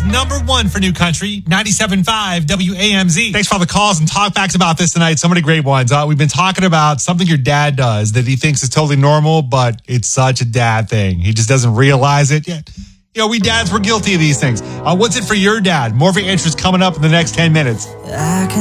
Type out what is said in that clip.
America's #1 for new country, 97.5 WAMZ. Thanks for all the calls and talkbacks about this tonight. So many great ones. We've been talking about something your dad does that he thinks is totally normal, but it's such a dad thing. He just doesn't realize it yet. You know, we dads, we're guilty of these things. What's it for your dad? More of your answers coming up in the next 10 minutes.